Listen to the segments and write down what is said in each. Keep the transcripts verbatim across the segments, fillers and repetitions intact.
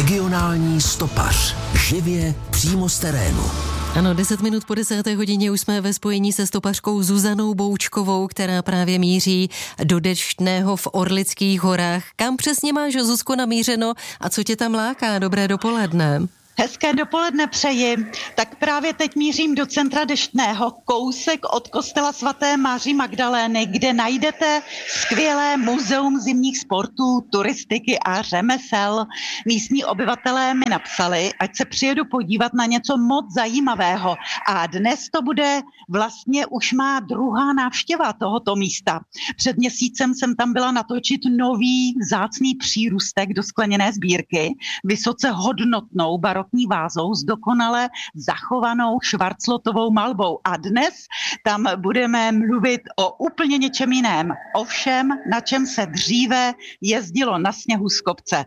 Regionální stopař. Živě přímo z terénu. Ano, deset minut po desáté hodině už jsme ve spojení se stopařkou Zuzanou Boučkovou, která právě míří do Deštného v Orlických horách. Kam přesně máš, Zuzko, namířeno a co tě tam láká? Dobré dopoledne. Hezké dopoledne přeji. Tak právě teď mířím do centra Deštného, kousek od kostela svaté Maří Magdalény, kde najdete skvělé muzeum zimních sportů, turistiky a řemesel. Místní obyvatelé mi napsali, ať se přijedu podívat na něco moc zajímavého. A dnes to bude vlastně už má druhá návštěva tohoto místa. Před měsícem jsem tam byla natočit nový vzácný přírůstek do skleněné sbírky, vysoce hodnotnou barokní vázou s dokonale zachovanou švarclotovou malbou. A dnes tam budeme mluvit o úplně něčem jiném. O všem, na čem se dříve jezdilo na sněhu z kopce.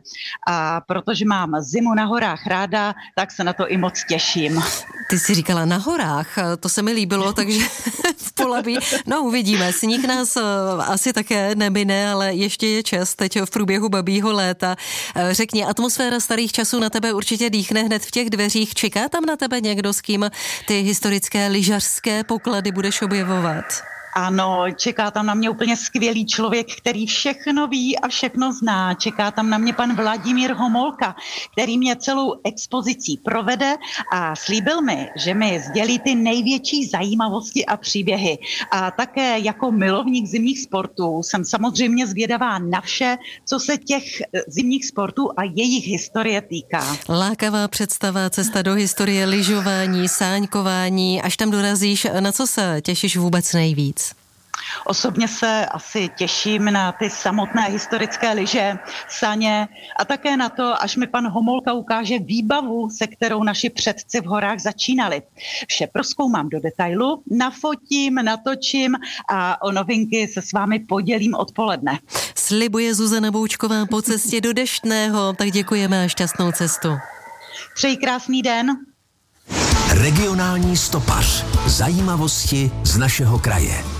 A protože mám zimu na horách ráda, tak se na to i moc těším. Ty jsi říkala na horách, to se mi líbilo, takže v Polabí, no uvidíme, sníh nás asi také nemine, ale ještě je čas teď v průběhu babího léta. Řekni, atmosféra starých časů na tebe určitě dýchne hned v těch dveřích. Čeká tam na tebe někdo, s kým ty historické lyžařské poklady budeš objevovat? Ano, čeká tam na mě úplně skvělý člověk, který všechno ví a všechno zná. Čeká tam na mě pan Vladimír Homolka, který mě celou expozicí provede a slíbil mi, že mi sdělí ty největší zajímavosti a příběhy. A také jako milovník zimních sportů jsem samozřejmě zvědavá na vše, co se těch zimních sportů a jejich historie týká. Lákavá představa, cesta do historie, lyžování, sáňkování. Až tam dorazíš, na co se těšíš vůbec nejvíc? Osobně se asi těším na ty samotné historické lyže, saně a také na to, až mi pan Homolka ukáže výbavu, se kterou naši předci v horách začínali. Vše prozkoumám do detailu, nafotím, natočím a o novinky se s vámi podělím odpoledne. Slibuje Zuzana Boučková po cestě do Deštného, tak děkujeme a šťastnou cestu. Přeji krásný den. Regionální stopař. Zajímavosti z našeho kraje.